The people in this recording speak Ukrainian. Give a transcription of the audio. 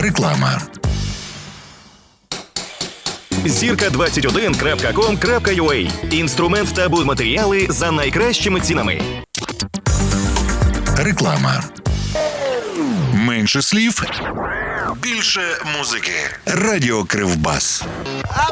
Реклама. Zirka21.com.ua. Інструмент та будматеріали за найкращими цінами. Реклама. Менше слів, більше музики. Радіо Кривбас. I